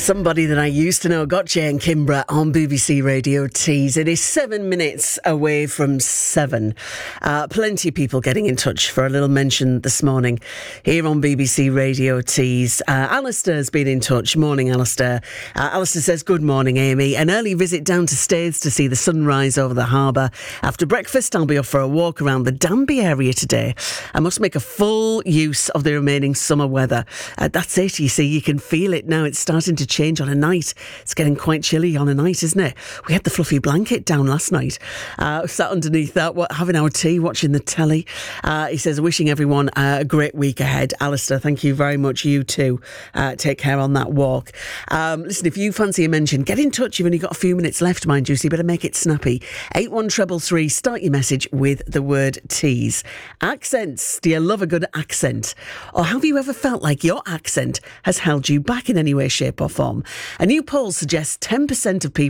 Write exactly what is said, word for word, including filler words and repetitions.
Somebody that I used to know, Gotcha and Kimbra on B B C Radio Tees. It is seven minutes away from seven. Uh, plenty of people getting in touch for a little mention this morning here on B B C Radio Tees. Uh, Alistair's been in touch. Morning, Alistair. Uh, Alistair says, good morning, Amy. An early visit down to Staithes to see the sunrise over the harbour. After breakfast, I'll be off for a walk around the Danby area today. I must make a full use of the remaining summer weather. Uh, that's it, you see. You can feel it now. It's starting to change on a night. It's getting quite chilly on a night, isn't it? We had the fluffy blanket down last night. Uh, sat underneath that, what, having our tea, watching the telly. Uh, he says, wishing everyone uh, a great week ahead. Alistair, thank you very much. You too. Uh, take care on that walk. Um, listen, if you fancy a mention, get in touch. You've only got a few minutes left, mind you, so you better make it snappy. eight one three three three, start your message with the word tease. Accents. Do you love a good accent? Or have you ever felt like your accent has held you back in any way, shape or form? A new poll suggests ten percent of people